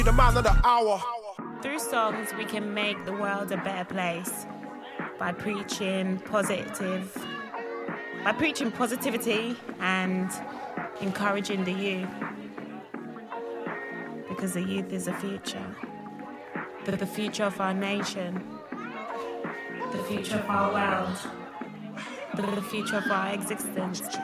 The man of the hour. Through songs, we can make the world a better place by preaching positivity and encouraging the youth. Because the youth is the future. The future of our nation. The future of our world. The future of our existence.